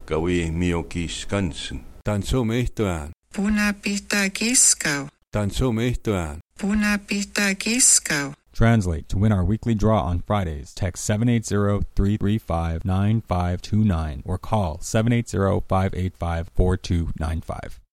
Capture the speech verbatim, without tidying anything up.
Gawi Miyoki Skansen. Tansumihtuan. Punapihta kiskau. Tansumihtuan. Punapihta kiskau. Translate. To win our weekly draw on Fridays, text seven eight zero, three three five, nine five two nine or call seven eight zero, five eight five, four two nine five.